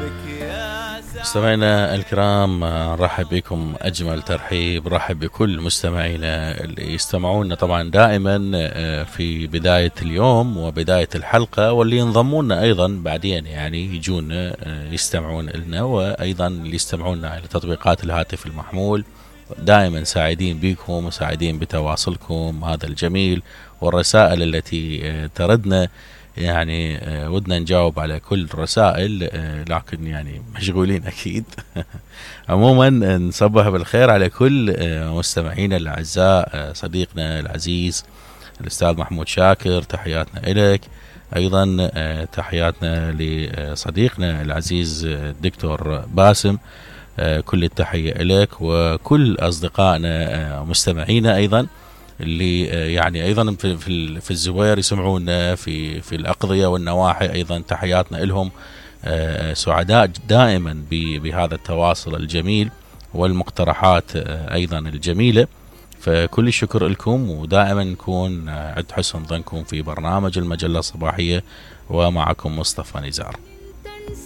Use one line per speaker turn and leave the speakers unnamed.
مستمعينا الكرام، نرحب بكم أجمل ترحيب. رحب بكل مستمعينا اللي يستمعونا طبعا دائما في بداية اليوم وبداية الحلقة، واللي ينضمونا أيضا بعدين يعني يجون يستمعون لنا، وأيضا اللي يستمعونا على تطبيقات الهاتف المحمول. دائما سعيدين بكم وسعيدين بتواصلكم هذا الجميل والرسائل التي تردنا. يعني ودنا نجاوب على كل الرسائل، لكن يعني مشغولين أكيد. عموما نصبح بالخير على كل مستمعينا الأعزاء. صديقنا العزيز الأستاذ محمود شاكر، تحياتنا إليك. أيضا تحياتنا لصديقنا العزيز الدكتور باسم، كل التحية إليك، وكل أصدقائنا مستمعينا أيضا اللي يعني أيضا في الزوير يسمعونا في الأقضية والنواحي، أيضا تحياتنا لهم. سعداء دائما بهذا التواصل الجميل والمقترحات أيضا الجميلة. فكل الشكر لكم، ودائما نكون عند حسن ظنكم في برنامج المجلة الصباحية، ومعكم مصطفى نزار.